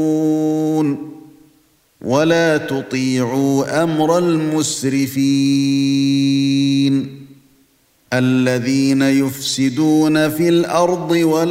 ولا تطيعوا أمر المسرفين الذين يفسدون في الأرض